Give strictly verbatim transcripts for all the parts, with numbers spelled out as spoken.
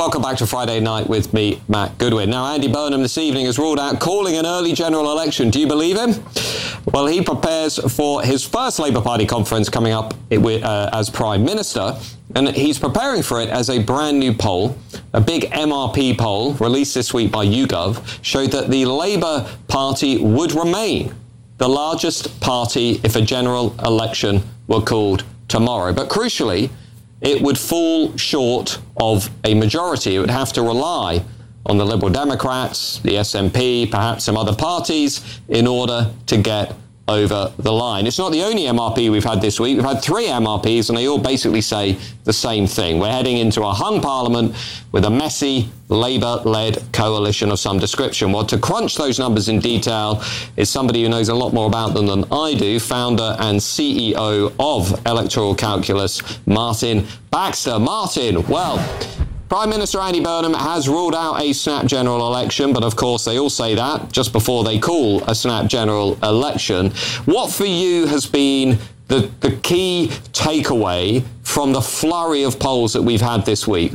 Welcome back to Friday Night with me, Matt Goodwin. Now, Andy Burnham this evening has ruled out calling an early general election. Do you believe him? Well, he prepares for his first Labour Party conference coming up uh, as Prime Minister, and he's preparing for it as a brand new poll. A big M R P poll released this week by YouGov showed that the Labour Party would remain the largest party if a general election were called tomorrow. But crucially, it would fall short of a majority. It would have to rely on the Liberal Democrats, the S N P, perhaps some other parties in order to get over the line. It's not the only M R P we've had this week. We've had three M R Ps and they all basically say the same thing. We're heading into a hung parliament with a messy Labour-led coalition of some description. Well, to crunch those numbers in detail is somebody who knows a lot more about them than I do, founder and C E O of Electoral Calculus, Martin Baxter. Martin, well, Prime Minister Andy Burnham has ruled out a snap general election, but of course they all say that just before they call a snap general election. What for you has been the, the key takeaway from the flurry of polls that we've had this week?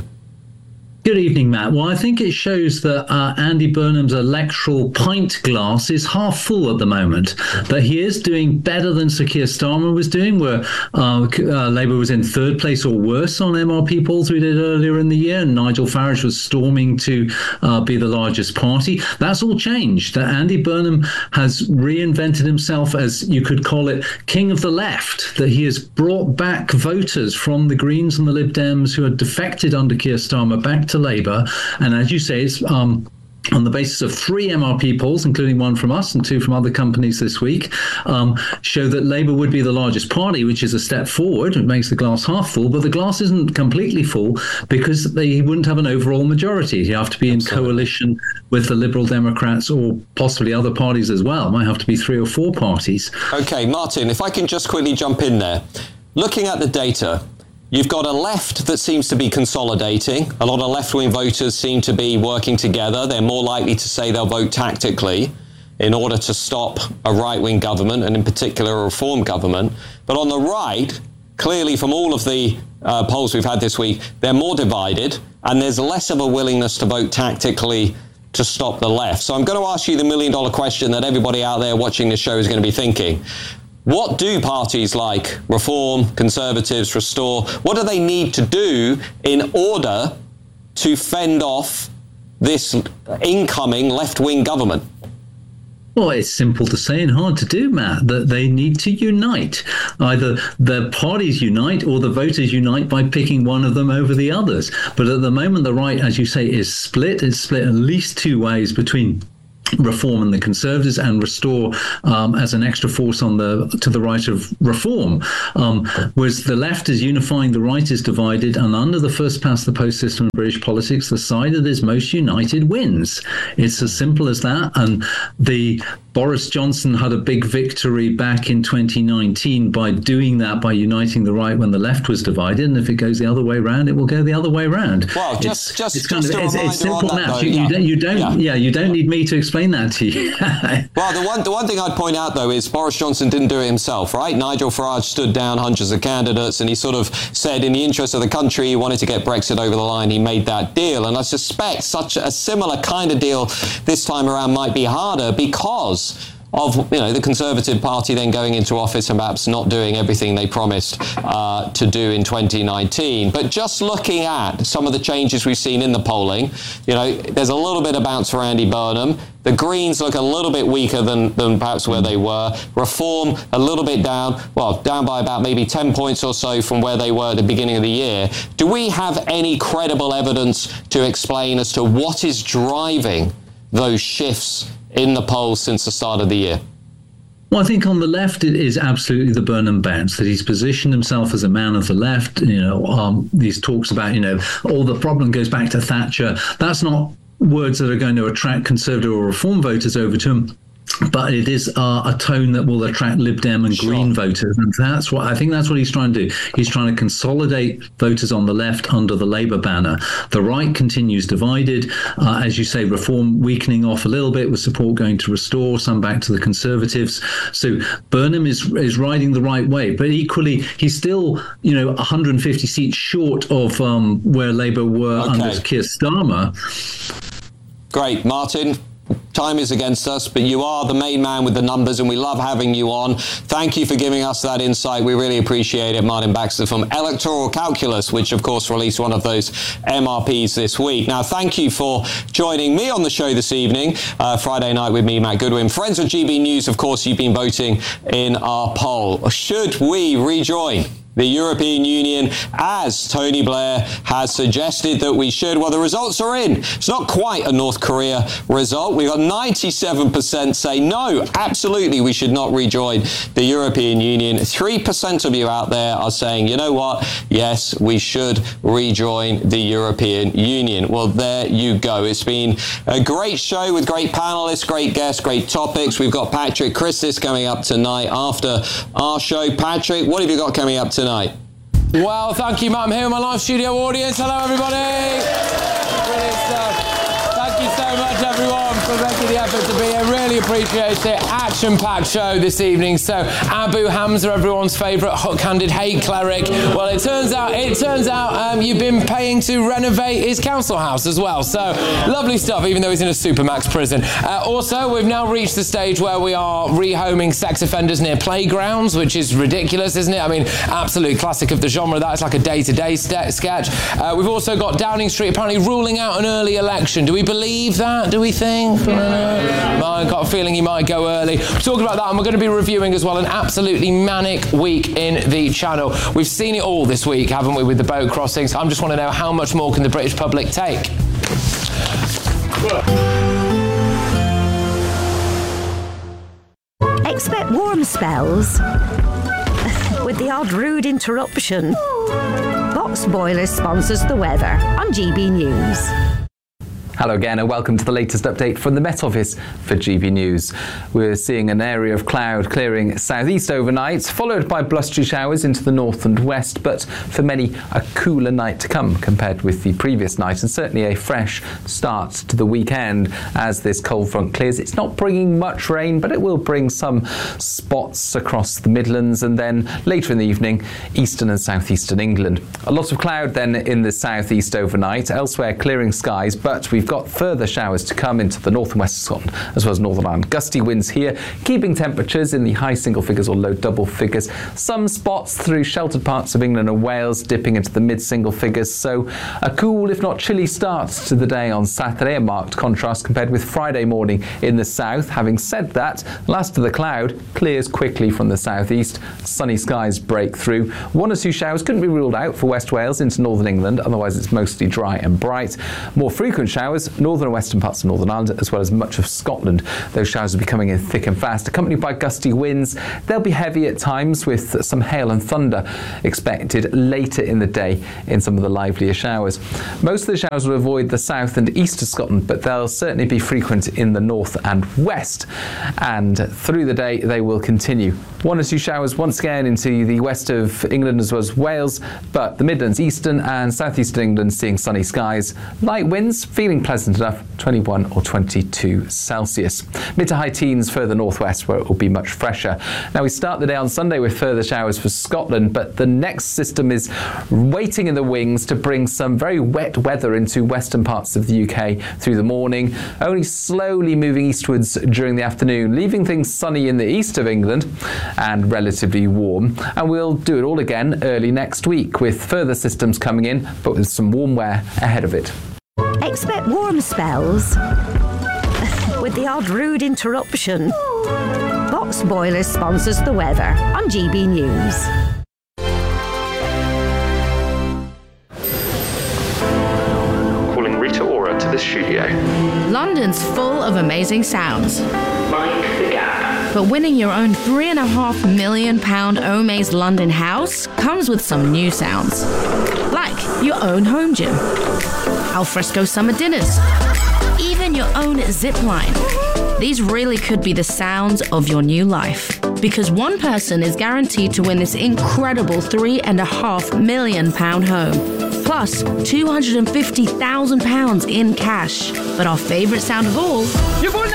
Good evening, Matt. Well, I think it shows that uh, Andy Burnham's electoral pint glass is half full at the moment, that he is doing better than Sir Keir Starmer was doing, where uh, uh, Labour was in third place or worse on M R P polls we did earlier in the year, and Nigel Farage was storming to uh, be the largest party. That's all changed. That Andy Burnham has reinvented himself as, you could call it, king of the left, that he has brought back voters from the Greens and the Lib Dems who had defected under Keir Starmer back to Labour, and as you say, it's um, on the basis of three M R P polls, including one from us and two from other companies this week, um, show that Labour would be the largest party, which is a step forward. It makes the glass half full, but the glass isn't completely full because they wouldn't have an overall majority. You have to be Absolutely. in coalition with the Liberal Democrats or possibly other parties as well. It might have to be three or four parties. Okay, Martin, if I can just quickly jump in there. Looking at the data, you've got a left that seems to be consolidating. A lot of left-wing voters seem to be working together. They're more likely to say they'll vote tactically in order to stop a right-wing government, and in particular a reform government. But on the right, clearly from all of the uh, polls we've had this week, they're more divided, and there's less of a willingness to vote tactically to stop the left. So I'm going to ask you the million-dollar question that everybody out there watching this show is going to be thinking. What do parties like Reform, Conservatives, Restore, what do they need to do in order to fend off this incoming left-wing government? Well, it's simple to say and hard to do, Matt, that they need to unite. Either the parties unite or the voters unite by picking one of them over the others. But at the moment, the right, as you say, is split. It's split at least two ways between Reform and the Conservatives, and Restore um, as an extra force on the to the right of Reform. Um, whereas the left is unifying, the right is divided, and under the first past the post system in British politics, the side that is most united wins. It's as simple as that. And the Boris Johnson had a big victory back in twenty nineteen by doing that, by uniting the right when the left was divided. And if it goes the other way around, it will go the other way around. Well, just it's, just, it's just kind of, a it's, it's simple math. You, yeah. you don't, you don't yeah. Yeah. yeah, you don't need me to explain that to you. Well, the one the one thing I'd point out, though, is Boris Johnson didn't do it himself, right? Nigel Farage stood down hundreds of candidates and he sort of said, in the interest of the country, he wanted to get Brexit over the line. He made that deal. And I suspect such a similar kind of deal this time around might be harder because of, you know, the Conservative Party then going into office and perhaps not doing everything they promised uh, to do in twenty nineteen. But just looking at some of the changes we've seen in the polling, you know, there's a little bit of bounce for Andy Burnham. The Greens look a little bit weaker than, than perhaps where they were. Reform, a little bit down, well, down by about maybe ten points or so from where they were at the beginning of the year. Do we have any credible evidence to explain as to what is driving those shifts in the polls since the start of the year? Well, I think on the left, it is absolutely the Burnham bounce, that he's positioned himself as a man of the left. You know, um, these talks about, you know, all the problem goes back to Thatcher. That's not words that are going to attract Conservative or Reform voters over to him. but it is uh, a tone that will attract Lib Dem and Sure. Green voters, and that's what I think. That's what he's trying to do. He's trying to consolidate voters on the left under the Labour banner. The right continues divided, uh, as you say. Reform weakening off a little bit, with support going to Restore, some back to the Conservatives. So Burnham is is riding the right way, but equally he's still, you know, one hundred fifty seats short of um, where Labour were Okay. under Keir Starmer. Great, Martin. Time is against us, but you are the main man with the numbers, and we love having you on. Thank you for giving us that insight. We really appreciate it, Martin Baxter from Electoral Calculus, which, of course, released one of those M R Ps this week. Now, thank you for joining me on the show this evening, uh, Friday night with me, Matt Goodwin. Friends of G B News, of course, you've been voting in our poll. Should we rejoin the European Union, as Tony Blair has suggested that we should? Well, the results are in. It's not quite a North Korea result. We've got ninety-seven percent say no, absolutely we should not rejoin the European Union. three percent of you out there are saying, you know what, yes, we should rejoin the European Union. Well, there you go. It's been a great show with great panelists, great guests, great topics. We've got Patrick Christis coming up tonight after our show. Patrick, what have you got coming up tonight? Well, thank you, Matt. I'm here with my live studio audience. Hello, everybody. Brilliant stuff. Thank you so much, everyone, for making the effort to be here. Really appreciate it. Action-packed show this evening. So, Abu Hamza, everyone's favourite hook-handed hate cleric. Well, it turns out, it turns out, um, you've been paying to renovate his council house as well. So, lovely stuff. Even though he's in a supermax prison. Uh, also, we've now reached the stage where we are rehoming sex offenders near playgrounds, which is ridiculous, isn't it? I mean, absolute classic of the genre. That's like a day-to-day st- sketch. Uh, we've also got Downing Street apparently ruling out an early election. Do we believe that? Do we think? Uh, I've got a feeling he might go early. We're talking about that, and we're going to be reviewing as well an absolutely manic week in the channel. We've seen it all this week, haven't we, with the boat crossings? I just want to know, how much more can the British public take? Expect warm spells with the odd rude interruption. Box Boilers sponsors the weather on G B News. Hello again and welcome to the latest update from the Met Office for G B News. We're seeing an area of cloud clearing southeast overnight, followed by blustery showers into the north and west, but for many a cooler night to come compared with the previous night, and certainly a fresh start to the weekend as this cold front clears. It's not bringing much rain, but it will bring some spots across the Midlands, and then later in the evening, eastern and southeastern England. A lot of cloud then in the southeast overnight, elsewhere clearing skies, but we've got further showers to come into the north and west of Scotland, as well as Northern Ireland. Gusty winds here, keeping temperatures in the high single figures or low double figures. Some spots through sheltered parts of England and Wales dipping into the mid single figures. So a cool, if not chilly, start to the day on Saturday, a marked contrast compared with Friday morning in the south. Having said that, last of the cloud clears quickly from the southeast. Sunny skies break through. One or two showers couldn't be ruled out for West Wales into Northern England, otherwise it's mostly dry and bright. More frequent showers northern and western parts of Northern Ireland, as well as much of Scotland. Those showers will be coming in thick and fast, accompanied by gusty winds. They'll be heavy at times, with some hail and thunder expected later in the day in some of the livelier showers. Most of the showers will avoid the south and east of Scotland, but they'll certainly be frequent in the north and west. And through the day, they will continue. One or two showers once again into the west of England as well as Wales, but the Midlands, eastern and southeastern England seeing sunny skies. Light winds, feeling pleasant enough, twenty-one or twenty-two Celsius. Mid to high teens further northwest, where it will be much fresher. Now we start the day on Sunday with further showers for Scotland, but the next system is waiting in the wings to bring some very wet weather into western parts of the U K through the morning, only slowly moving eastwards during the afternoon, leaving things sunny in the east of England and relatively warm. And we'll do it all again early next week with further systems coming in, but with some warm wear ahead of it. Expect warm spells with the odd rude interruption. Box Boilers sponsors the weather on G B News. Calling Rita Ora to the studio. London's full of amazing sounds. Mind the gap. But winning your own three and a half million pound Omaze London house comes with some new sounds. Like your own home gym, alfresco summer dinners, even your own zip line. These really could be the sounds of your new life. Because one person is guaranteed to win this incredible three and a half million pound home. Plus two hundred fifty thousand pounds in cash. But our favourite sound of all... You've won the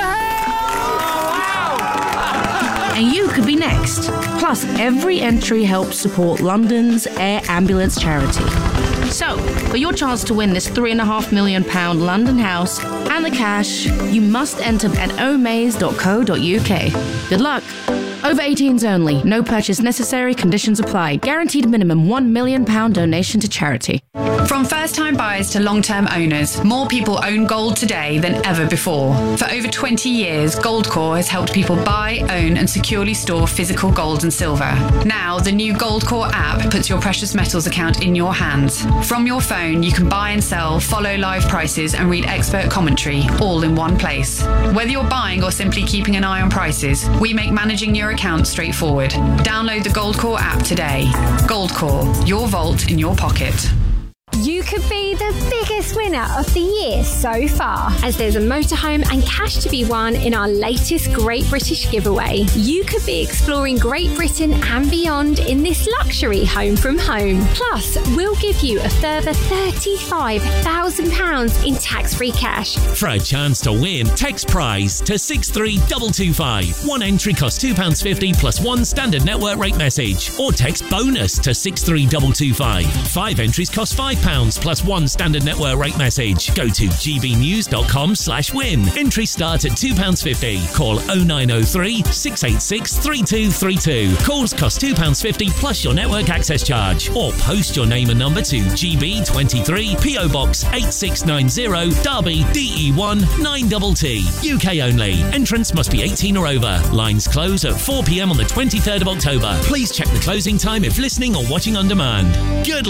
house! Wow! And you could be next. Plus, every entry helps support London's Air Ambulance charity. So, for your chance to win this three and a half million pound London house and the cash, you must enter at omaze dot co dot uk. Good luck. Over eighteens only. No purchase necessary. Conditions apply. Guaranteed minimum one million pound donation to charity. From first-time buyers to long-term owners, more people own gold today than ever before. For over twenty years, Goldcore has helped people buy, own and securely store physical gold and silver. Now, the new Goldcore app puts your precious metals account in your hands. From your phone, you can buy and sell, follow live prices and read expert commentary, all in one place. Whether you're buying or simply keeping an eye on prices, we make managing your account straightforward. Download the Goldcore app today. Goldcore, your vault in your pocket. You could be the biggest winner of the year so far, as there's a motorhome and cash to be won in our latest Great British giveaway. You could be exploring Great Britain and beyond in this luxury home from home. Plus, we'll give you a further thirty-five thousand pounds in tax-free cash. For a chance to win, text prize to six three two two five. One entry costs two pounds fifty plus one standard network rate message. Or text bonus to six three two two five. Five entries cost five pounds plus one standard network rate message. Go to gbnews.com slash win. Entry start at two pounds fifty. Call oh nine oh three, six eight six, three two three two. Calls cost two pounds fifty plus your network access charge. Or post your name and number to G B twenty-three, P O Box eight six nine zero, Derby, D E one nine T T. U K only. Entrance must be eighteen or over. Lines close at four p.m. on the twenty-third of October. Please check the closing time if listening or watching on demand. Good luck.